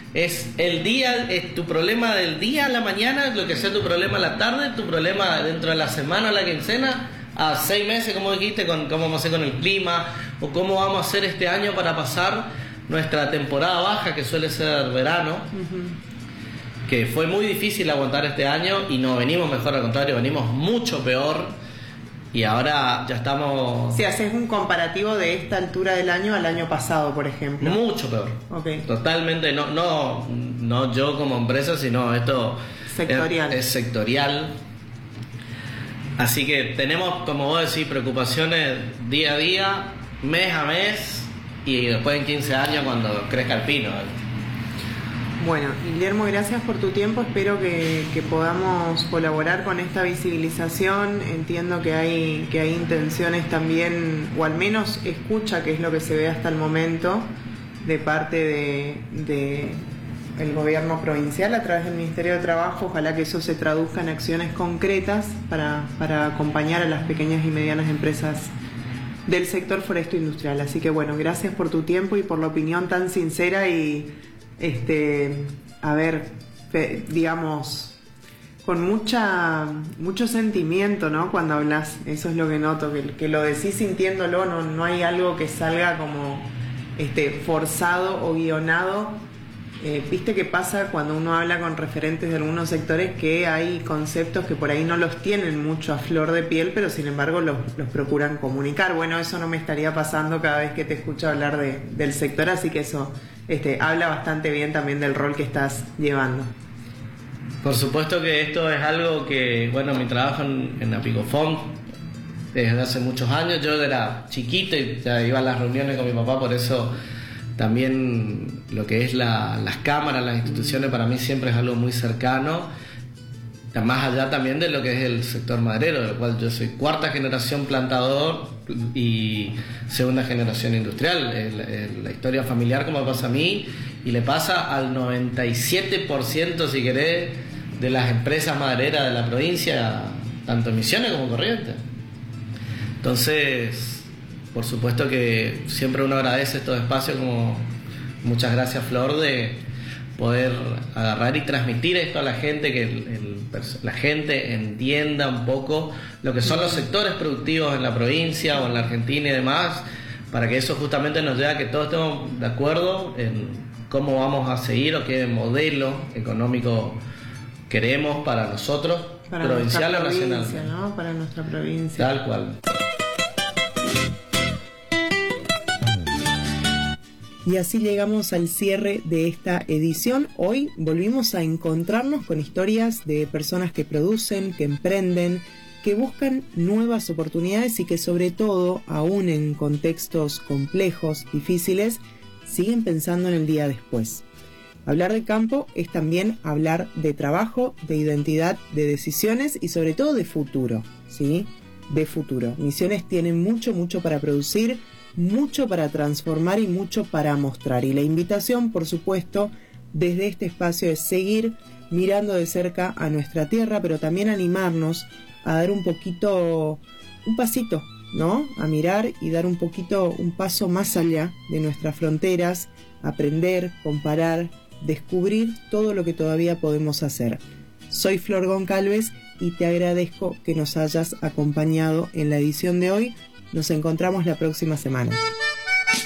Es el día, es tu problema del día a la mañana, lo que sea tu problema a la tarde, tu problema dentro de la semana o la quincena, a 6 meses, como dijiste, con cómo vamos a hacer con el clima, o cómo vamos a hacer este año para pasar nuestra temporada baja, que suele ser verano, que fue muy difícil aguantar este año y no venimos mejor, al contrario, venimos mucho peor. Y ahora ya estamos... Si haces un comparativo de esta altura del año al año pasado, por ejemplo. Mucho peor. Okay. Totalmente, no yo como empresa, sino esto sectorial. Es sectorial. Así que tenemos, como vos decís, preocupaciones día a día, mes a mes, y después en 15 años cuando crezca el pino. Bueno, Guillermo, gracias por tu tiempo. Espero que podamos colaborar con esta visibilización. Entiendo que hay intenciones también, o al menos escucha, que es lo que se ve hasta el momento, de parte de el gobierno provincial a través del Ministerio de Trabajo. Ojalá que eso se traduzca en acciones concretas para acompañar a las pequeñas y medianas empresas del sector foresto industrial. Así que bueno, gracias por tu tiempo y por la opinión tan sincera y digamos, con mucho sentimiento, ¿no? Cuando hablas, eso es lo que noto, que lo decís sintiéndolo, no hay algo que salga como forzado o guionado. Viste que pasa cuando uno habla con referentes de algunos sectores, que hay conceptos que por ahí no los tienen mucho a flor de piel, pero sin embargo los procuran comunicar. Bueno, eso no me estaría pasando cada vez que te escucho hablar del sector, así que eso habla bastante bien también del rol que estás llevando. Por supuesto que esto es algo que, bueno, mi trabajo en Apicofom desde hace muchos años. Yo era chiquito y ya iba a las reuniones con mi papá, por eso también lo que es las cámaras, las instituciones, para mí siempre es algo muy cercano, más allá también de lo que es el sector maderero, del cual yo soy 4ª generación plantador y 2ª generación industrial. La historia familiar, como me pasa a mí y le pasa al 97%, si querés, de las empresas madereras de la provincia, tanto en Misiones como Corrientes. Entonces, por supuesto que siempre uno agradece estos espacios, como muchas gracias, Flor, de poder agarrar y transmitir esto a la gente, que la gente entienda un poco lo que son los sectores productivos en la provincia o en la Argentina y demás, para que eso justamente nos lleve a que todos estemos de acuerdo en cómo vamos a seguir o qué modelo económico queremos para nosotros, para provincial o nacional, ¿no? Para nuestra provincia. Tal cual. Y así llegamos al cierre de esta edición. Hoy volvimos a encontrarnos con historias de personas que producen, que emprenden, que buscan nuevas oportunidades y que sobre todo, aún en contextos complejos, difíciles, siguen pensando en el día después. Hablar de campo es también hablar de trabajo, de identidad, de decisiones y sobre todo de futuro, ¿sí? De futuro. Misiones tiene mucho para producir, mucho para transformar y mucho para mostrar. Y la invitación, por supuesto, desde este espacio es seguir mirando de cerca a nuestra tierra, pero también animarnos a dar un pasito, ¿no? A mirar y dar un paso más allá de nuestras fronteras, aprender, comparar, descubrir todo lo que todavía podemos hacer. Soy Flor Goncalves y te agradezco que nos hayas acompañado en la edición de hoy. Nos encontramos la próxima semana.